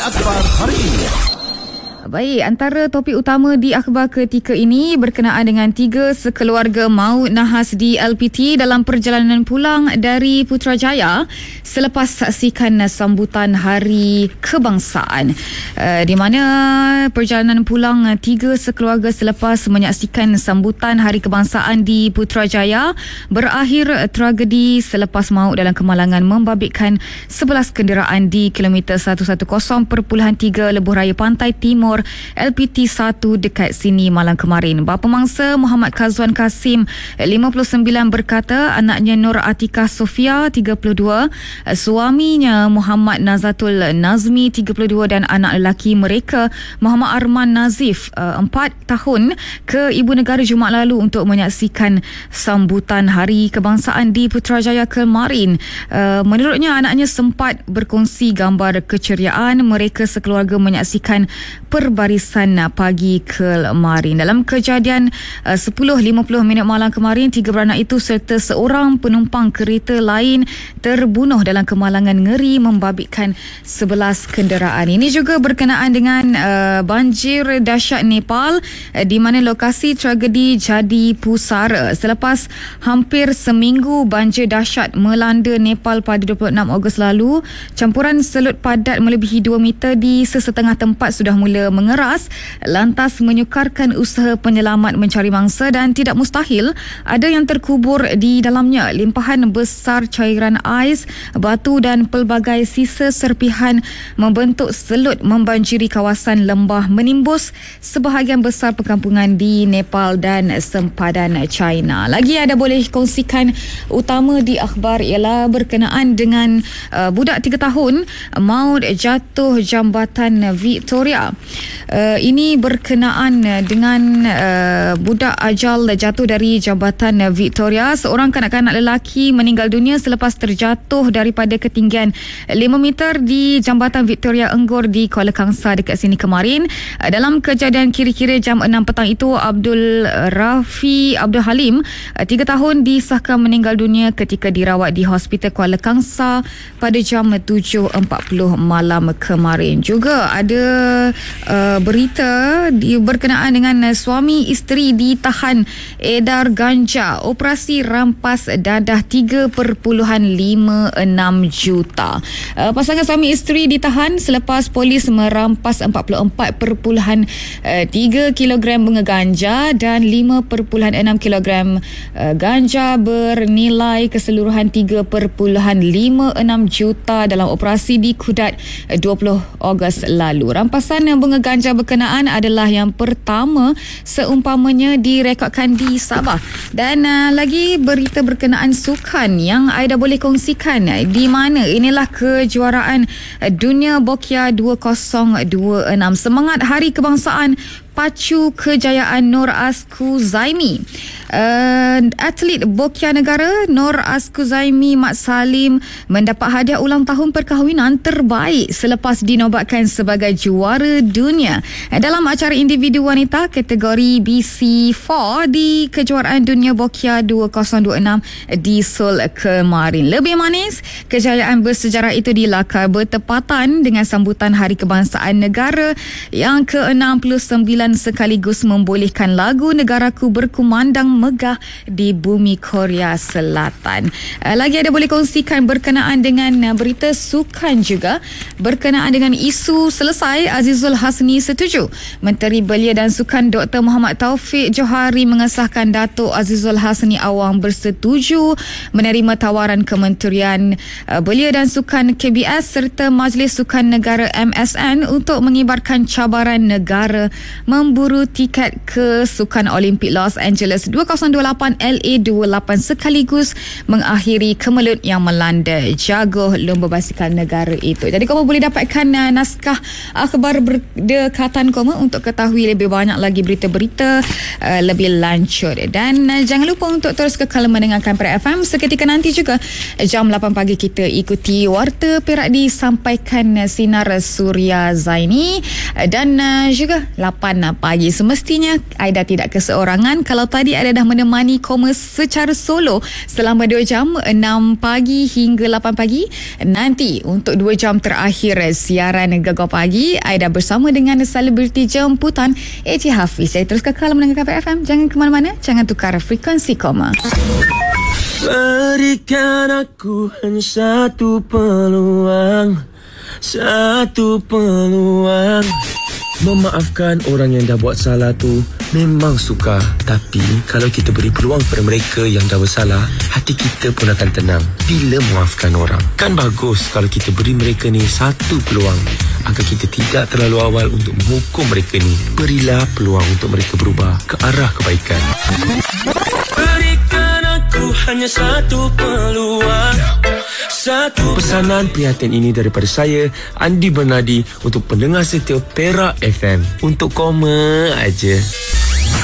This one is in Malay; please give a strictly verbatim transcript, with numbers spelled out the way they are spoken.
Akhbar hari ini. Baik, antara topik utama di akhbar ketika ini berkenaan dengan tiga sekeluarga maut nahas di L P T dalam perjalanan pulang dari Putrajaya selepas saksikan sambutan Hari Kebangsaan. Uh, di mana perjalanan pulang tiga sekeluarga selepas menyaksikan sambutan Hari Kebangsaan di Putrajaya berakhir tragedi selepas maut dalam kemalangan membabitkan sebelas kenderaan di kilometer seratus sepuluh perpuluhan tiga Lebuh Raya Pantai Timur L P T satu dekat sini malam kemarin. Bapa mangsa Muhammad Kazwan Kasim lima puluh sembilan berkata anaknya Nur Atikah Sofia tiga puluh dua, suaminya Muhammad Nazatul Nazmi tiga puluh dua dan anak lelaki mereka Muhammad Arman Nazif empat tahun ke ibu negara Jumaat lalu untuk menyaksikan sambutan Hari Kebangsaan di Putrajaya kemarin. Menurutnya anaknya sempat berkongsi gambar keceriaan mereka sekeluarga menyaksikan perbarisan pagi kemarin. Dalam kejadian uh, sepuluh lima puluh minit malam kemarin, tiga beranak itu serta seorang penumpang kereta lain terbunuh dalam kemalangan ngeri membabitkan sebelas kenderaan. Ini juga berkenaan dengan uh, banjir dahsyat Nepal uh, di mana lokasi tragedi jadi pusara. Selepas hampir seminggu banjir dahsyat melanda Nepal pada dua puluh enam Ogos lalu, campuran selut padat melebihi dua meter di sesetengah tempat sudah mula mengeras, lantas menyukarkan usaha penyelamat mencari mangsa dan tidak mustahil ada yang terkubur di dalamnya. Limpahan besar cairan ais, batu dan pelbagai sisa serpihan membentuk selut membanjiri kawasan lembah menimbus sebahagian besar perkampungan di Nepal dan sempadan China. Lagi ada boleh kongsikan utama di akhbar ialah berkenaan dengan uh, budak tiga tahun maut jatuh jambatan Victoria. Uh, ini berkenaan dengan uh, budak ajal jatuh dari jambatan Victoria. Seorang kanak-kanak lelaki meninggal dunia selepas terjatuh daripada ketinggian lima meter di jambatan Victoria Enggor di Kuala Kangsar dekat sini kemarin. Uh, dalam kejadian kira-kira jam enam petang itu, Abdul Rafi Abdul Halim uh, tiga tahun disahkan meninggal dunia ketika dirawat di Hospital Kuala Kangsar pada jam tujuh empat puluh malam kemarin. Juga ada Uh, berita di, berkenaan dengan uh, suami isteri ditahan edar ganja, operasi rampas dadah tiga perpuluhan lima enam juta. Uh, pasangan suami isteri ditahan selepas polis merampas empat puluh empat perpuluhan tiga kilogram bunga ganja dan lima perpuluhan enam kilogram uh, ganja bernilai keseluruhan tiga perpuluhan lima enam juta dalam operasi di Kudat uh, dua puluh Ogos lalu. Rampasan uh, bunga ganja berkenaan adalah yang pertama seumpamanya direkodkan di Sabah. Dan uh, lagi berita berkenaan sukan yang Aida boleh kongsikan, di mana inilah kejuaraan dunia Bokya dua ribu dua puluh enam. Semangat Hari Kebangsaan pacu kejayaan Nur Askuzaimi. Uh, atlet Bokya negara Nur Askuzaimi Mat Salim mendapat hadiah ulang tahun perkahwinan terbaik selepas dinobatkan sebagai juara dunia dalam acara individu wanita kategori B C empat di kejuaraan dunia Bokya dua ribu dua puluh enam di Seoul kemarin. Lebih manis, kejayaan bersejarah itu dilakar bertepatan dengan sambutan Hari Kebangsaan Negara yang ke enam puluh sembilan sekaligus membolehkan lagu Negaraku berkumandang megah di bumi Korea Selatan. Lagi ada boleh kongsikan berkenaan dengan berita sukan juga, berkenaan dengan isu selesai Azizul Hasni setuju. Menteri Belia dan Sukan Doktor Muhammad Taufik Johari mengesahkan Datuk Azizul Hasni Awang bersetuju menerima tawaran Kementerian Belia dan Sukan K B S serta Majlis Sukan Negara M S N untuk mengibarkan cabaran negara memburu tiket ke Sukan Olimpik Los Angeles dua ribu dua puluh lapan L A dua puluh lapan sekaligus mengakhiri kemelut yang melanda jaguh lomba basikal negara itu. Jadi kamu boleh dapatkan uh, naskah akhbar berdekatan kamu untuk ketahui lebih banyak lagi berita-berita uh, lebih lanjut. Dan uh, jangan lupa untuk terus kekal mendengarkan Perak F M. Seketika nanti juga jam lapan pagi kita ikuti Warta Perak disampaikan uh, Sinar Suria Zaini uh, dan uh, juga lapan lapan pagi. Semestinya Aida tidak keseorangan. Kalau tadi Aida dah menemani Koma secara solo selama dua jam, enam pagi hingga lapan pagi. Nanti untuk dua jam terakhir siaran Gegar Pagi, Aida bersama dengan selebriti jemputan A J Hafiz. Saya terus kekal mendengar K P F M. Jangan ke mana-mana, jangan tukar frekuensi Koma. Berikan aku hanya satu peluang, satu peluang. Memaafkan orang yang dah buat salah tu memang sukar. Tapi kalau kita beri peluang kepada mereka yang dah bersalah, hati kita pun akan tenang bila memaafkan orang. Kan bagus kalau kita beri mereka ni satu peluang agar kita tidak terlalu awal untuk menghukum mereka ni. Berilah peluang untuk mereka berubah ke arah kebaikan. Berikan aku hanya satu peluang, satu. Pesanan prihatin ini daripada saya, Andi Bernadi, untuk pendengar setia Perak F M. Untuk Koma aja.